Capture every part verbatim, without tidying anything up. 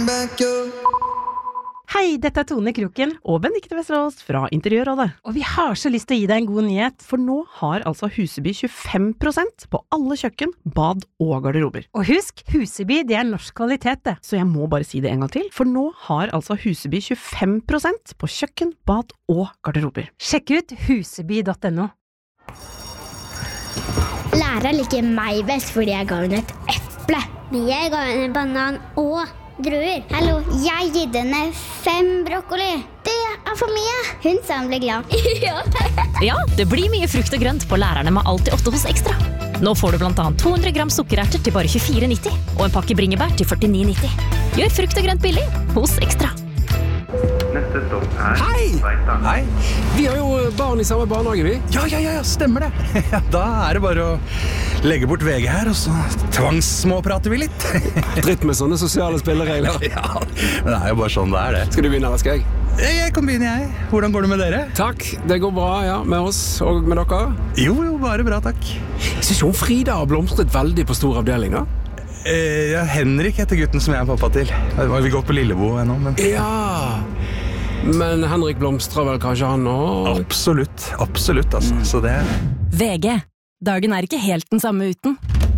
Hei, dette er Tone Kroken og Benedikte Vesterås fra Interiørrådet. Og vi har så lyst til å gi deg en god nyhet, for nå har altså Huseby tjuefem prosent på alle kjøkken, bad og garderober. Og husk, Huseby det er norsk kvalitet det. Så jeg må bare si det en gang til, for nå har altså Huseby tjuefem prosent på kjøkken, bad og garderober. Sjekk ut huseby punktum no. Læreren liker meg best fordi jeg ga henne et eple. Men jeg ga henne banan og druer. Hallo, jeg gitt henne fem brokkoli. Det er for mye. Hun sa hun ble glad. Ja. Ja, det blir mye frukt og grønt på lærerne med Alltid åtte hos Ekstra. Nå får du blant annet to hundre gram sukkererter til bare tjuefire nitti og en pakke bringebær til førtini nitti. Gjør frukt og grønt billig hos Ekstra. Neste stopp er Hei! Veita. Hei! Vi har jo barn i samme barnehage, vi. Ja, ja, ja, stemmer det. Ja, da er det bare å legge bort V G her, og så tvangssmåprater vi litt. Dritt med sånne sosiale spilleregler. Ja, men det er jo bare sånn det er det. Skal du begynne, eller skal jeg? Jeg kan begynne, jeg. Hvordan går det med dere? Takk, det går bra, ja, med oss og med dere. Jo, jo, bare bra, takk. Jeg synes jo Frida har blomstret veldig på stor avdeling, da. Eh, ja, Henrik heter gutten som jeg er pappa til. Vi går på Lillebo ennå, men... Ja, men Henrik blomstrer vel kanskje han også? Absolutt, absolutt, altså. Mm. Så det... V G. Dagen er ikke helt den samme uten.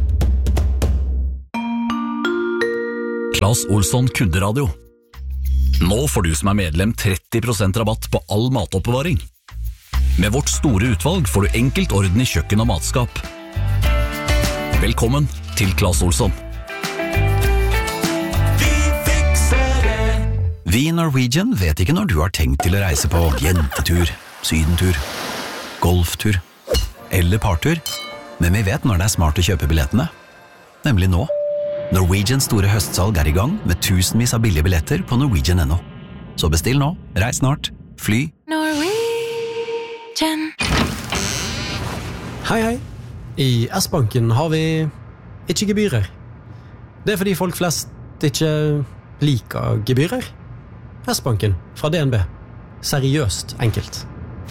Claes Olsson Kunderadio. Nå får du som er medlem tretti prosent rabatt på all matoppbevaring. Med vårt store utvalg får du enkelt orden i kjøkken og matskap. Velkommen til Claes Olsson. Vi i Norwegian vet ikke når du har tenkt til å reise på jentetur, sydentur, golftur eller partur, men vi vet når det er smart å kjøpe billettene. Nemlig nå. Norwegians store høstsalg er i gang med tusenvis av billige billetter på norwegian punktum no. Så bestill nå, reis snart, fly. Norwegian. Hei, hei. I S-banken har vi ikke gebyrer. Det er fordi folk flest ikke liker gebyrer. S-banken fra D N B. Seriøst enkelt.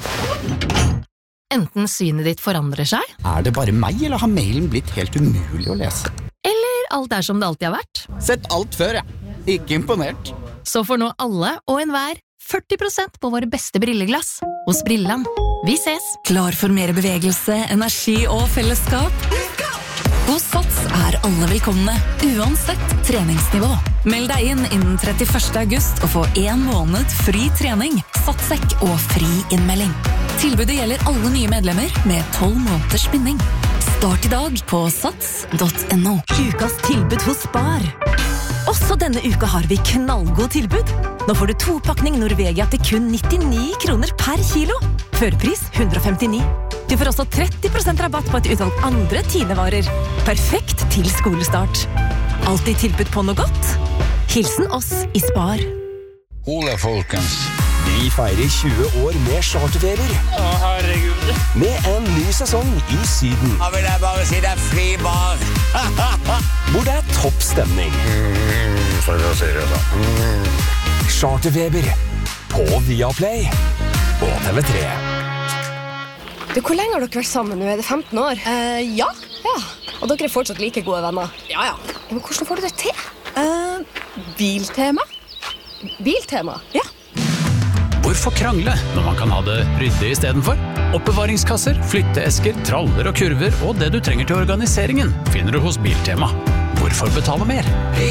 Enten synet ditt forandrer seg, Er det bare meg, eller har mailen blitt helt umulig å lese? eller alt er som det alltid har vært. Sett alt før, ja. Ikke imponert. Så får nå alle og enhver førti prosent på våre beste brilleglass hos Brilland. Vi ses! Klar for mer bevegelse, energi og fellesskap? Hos Sats er alle velkomne, uansett treningsnivå. Meld deg inn innen trettiførste august og få en måned fri trening, satssekk og fri innmelding. Tilbudet gjelder alle nye medlemmer med tolv måneders binding. Start i dag på sats punktum no. Ukas tilbud hos Spar. Også denne uka har vi knallgod tilbud. Nå får du topakning Norvegia til kun nittini kroner per kilo. Førpris hundre og femtini. Du får også tretti prosent rabatt på et utvalg andre tinevarer. Perfekt til skolestart. Alltid tilbud på noe godt. Hilsen oss i Spar. Ole, folkens. Vi feirer tjue år med charterfeber. Å, herregud. Med en ny sesong i Syden. Da vil jeg bare si det er fri bar. Hvor det er topp stemning. Mm, for å si det da. Mm. Charterfeber på Viaplay og T V tre. Du, hvor lenge har dere vært sammen nå? Er det femten år? Uh, ja. ja. Og dere er fortsatt like gode venner? Ja, ja. Men hvordan får du det til? Uh, biltema. Biltema? Ja. Hvorfor krangle når man kan ha det ryddig i stedet for? Oppbevaringskasser, flytteesker, traller og kurver og det du trenger til organiseringen finner du hos Biltema. Hvorfor betale mer?